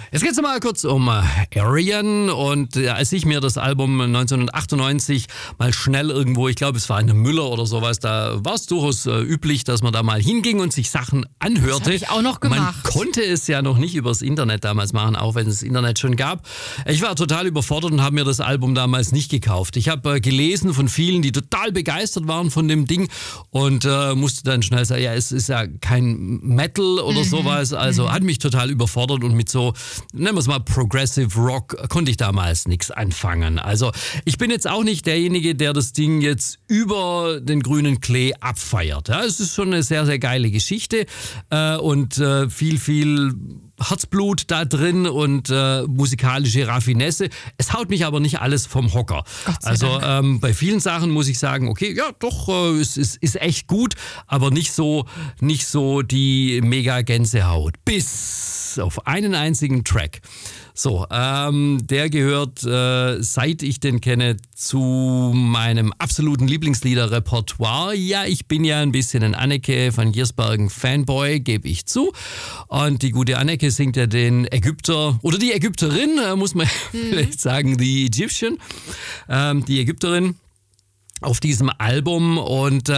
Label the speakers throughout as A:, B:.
A: Jetzt geht's mal kurz um Arian und als ich mir das Album 1998 mal schnell irgendwo, ich glaube es war in Müller oder sowas, da war es durchaus üblich, dass man da mal hinging und sich Sachen anhörte. Das
B: habe ich auch noch gemacht.
A: Man konnte es ja noch nicht übers Internet damals machen, auch wenn es das Internet schon gab. Ich war total überfordert und habe mir das Album damals nicht gekauft. Ich habe gelesen von vielen, die total begeistert waren von dem Ding und musste dann schnell sagen, ja, es ist ja kein Metal oder sowas, also hat mich total überfordert und mit so, nennen wir es mal Progressive Rock, konnte ich damals nichts anfangen. Also ich bin jetzt auch nicht derjenige, der das Ding jetzt über den grünen Klee abfeiert. Ja, es ist schon eine sehr, sehr geile Geschichte und viel Herzblut da drin und musikalische Raffinesse. Es haut mich aber nicht alles vom Hocker. Also bei vielen Sachen muss ich sagen, okay, ja doch, es ist echt gut, aber nicht so die mega Gänsehaut. Bis auf einen einzigen Track. So, der gehört, seit ich den kenne, zu meinem absoluten Lieblingslieder-Repertoire. Ja, ich bin ja ein bisschen ein Anneke van Giersbergen-Fanboy, gebe ich zu. Und die gute Anneke singt ja den Ägypter, oder die Ägypterin, muss man vielleicht sagen, die Egyptian, die Ägypterin auf diesem Album. Und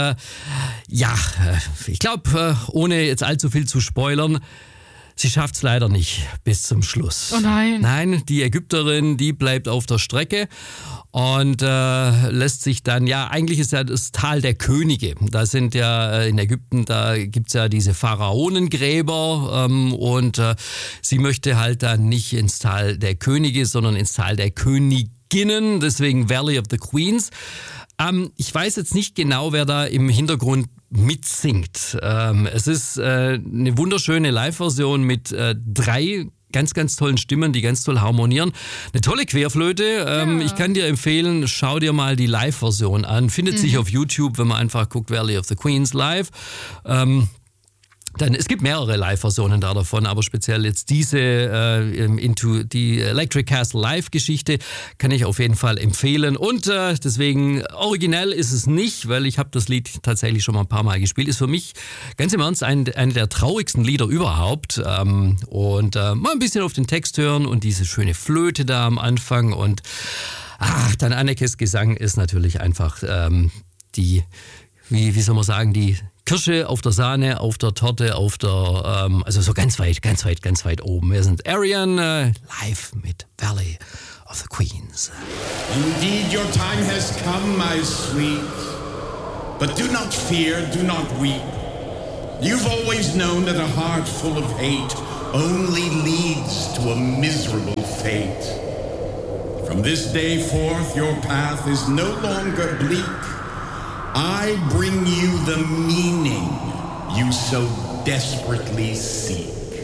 A: ich glaube, ohne jetzt allzu viel zu spoilern, sie schafft es leider nicht bis zum Schluss.
B: Oh nein.
A: Nein, die Ägypterin, die bleibt auf der Strecke und lässt sich dann, ja, eigentlich ist ja das Tal der Könige. Da sind ja in Ägypten, da gibt's ja diese Pharaonengräber und sie möchte halt dann nicht ins Tal der Könige, sondern ins Tal der Königinnen, deswegen Valley of the Queens. Ich weiß jetzt nicht genau, wer da im Hintergrund mitsingt. Es ist eine wunderschöne Live-Version mit 3 ganz, ganz tollen Stimmen, die ganz toll harmonieren. Eine tolle Querflöte. Ich kann dir empfehlen, schau dir mal die Live-Version an. Findet sich auf YouTube, wenn man einfach guckt, Valley of the Queens live. Es gibt mehrere Live-Versionen davon, aber speziell jetzt diese Into die Electric Castle Live-Geschichte kann ich auf jeden Fall empfehlen. Und deswegen, originell ist es nicht, weil ich habe das Lied tatsächlich schon mal ein paar Mal gespielt. Ist für mich ganz im Ernst eine der traurigsten Lieder überhaupt. Und mal ein bisschen auf den Text hören und diese schöne Flöte da am Anfang. Und dann Annekes Gesang ist natürlich einfach die, wie soll man sagen, die Kirsche auf der Sahne, auf der Torte, also so ganz weit oben. Wir sind Arian live mit Valley of the Queens.
C: Indeed, your time has come, my sweet. But do not fear, do not weep. You've always known that a heart full of hate only leads to a miserable fate. From this day forth, your path is no longer bleak. I bring you the meaning you so desperately seek.